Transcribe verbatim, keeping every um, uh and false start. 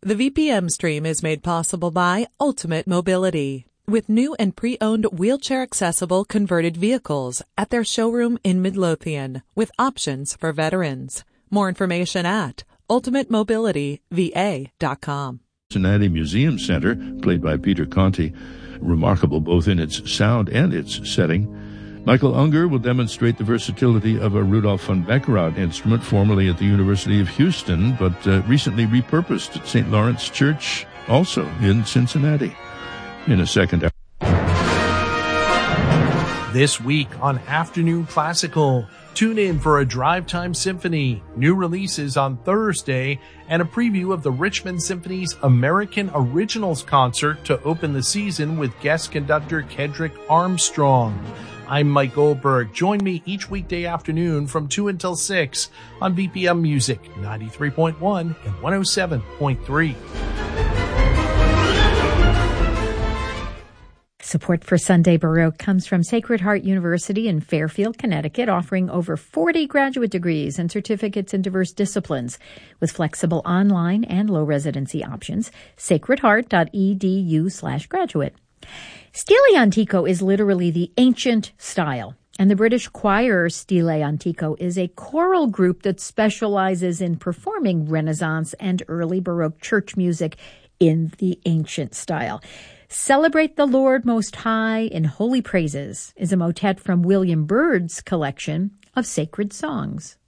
The V P M stream is made possible by Ultimate Mobility, with new and pre-owned wheelchair-accessible converted vehicles at their showroom in Midlothian, with options for veterans. More information at ultimate mobility v a dot com. Cincinnati Museum Center, played by Peter Conti, remarkable both in its sound and its setting. Michael Unger will demonstrate the versatility of a Rudolf von Beckerod instrument, formerly at the University of Houston, but uh, recently repurposed at Saint Lawrence Church, also in Cincinnati. In a second. This week on Afternoon Classical, tune in for a Drive Time Symphony, new releases on Thursday, and a preview of the Richmond Symphony's American Originals concert to open the season with guest conductor Kendrick Armstrong. I'm Mike Goldberg. Join me each weekday afternoon from two until six on V P M Music ninety-three point one and one oh seven point three. Support for Sunday Baroque comes from Sacred Heart University in Fairfield, Connecticut, offering over forty graduate degrees and certificates in diverse disciplines with flexible online and low residency options. sacredheart.edu slash graduate. Stile Antico is literally the ancient style, and the British choir Stile Antico is a choral group that specializes in performing Renaissance and early Baroque church music in the ancient style. Celebrate the Lord Most High in Holy Praises is a motet from William Byrd's collection of sacred songs.